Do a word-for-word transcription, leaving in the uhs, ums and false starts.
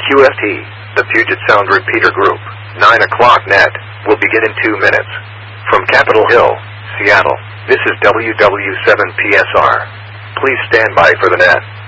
Q F T, the Puget Sound Repeater Group, nine o'clock net, will begin in two minutes. From Capitol Hill, Seattle, this is W W seven P S R. Please stand by for the net.